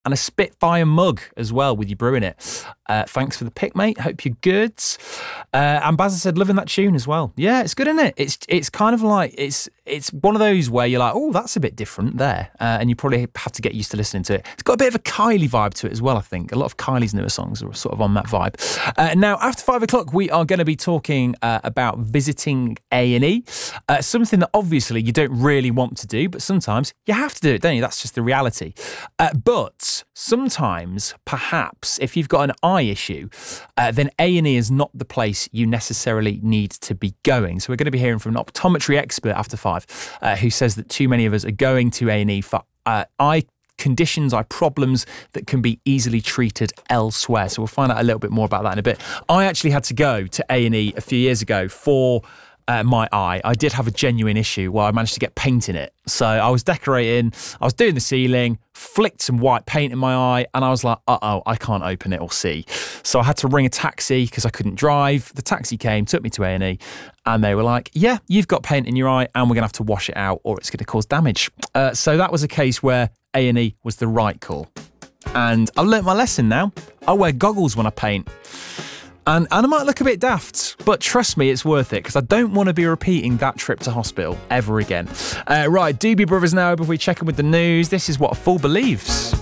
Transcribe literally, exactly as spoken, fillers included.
and a Spitfire mug as well with you brewing it. Uh, thanks for the pick, mate. Hope you're good. Uh, and Bazza said, loving that tune as well. Yeah, it's good, isn't it? It's it's kind of like, it's it's one of those where you're like, oh, that's a bit different there. Uh, and you probably have to get used to listening to it. It's got a bit of a Kylie vibe to it as well, I think. A lot of Kylie's newer songs are sort of on that vibe. Uh, now, after five o'clock, we are going to be talking uh, about visiting A and E. Uh, something that obviously you don't really want to do, but sometimes you have to do it, don't you? That's just the reality. Uh, but sometimes, perhaps, if you've got an eye issue, uh, then A and E is not the place you necessarily need to be going. So we're going to be hearing from an optometry expert after five uh, who says that too many of us are going to A and E for uh, eye conditions, eye problems that can be easily treated elsewhere. So we'll find out a little bit more about that in a bit. I actually had to go to A and E a few years ago for Uh, my eye. I did have a genuine issue where I managed to get paint in it. So I was decorating, I was doing the ceiling, flicked some white paint in my eye, and I was like, uh-oh, I can't open it or see. So I had to ring a taxi because I couldn't drive. The taxi came, took me to A and E, and they were like, yeah, you've got paint in your eye and we're going to have to wash it out or it's going to cause damage. Uh, so that was a case where A and E was the right call. And I've learnt my lesson now. I wear goggles when I paint. And, and I might look a bit daft, but trust me, it's worth it because I don't want to be repeating that trip to hospital ever again. Uh, right, Doobie Brothers now before we check in with the news. This is what a fool believes.